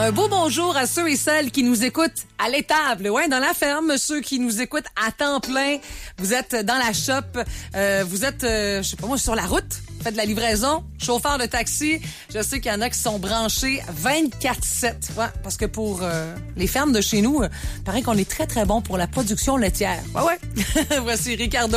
Un beau bonjour à ceux et celles qui nous écoutent à l'étable, ouais, dans la ferme, ceux qui nous écoutent à temps plein. Vous êtes dans la shop, vous êtes, je sais pas moi, sur la route, faites de la livraison, chauffeur de taxi. Je sais qu'il y en a qui sont branchés 24/7. Ouais, parce que pour les fermes de chez nous, paraît qu'on est très, très bon pour la production laitière. Ouais. Voici Ricardo.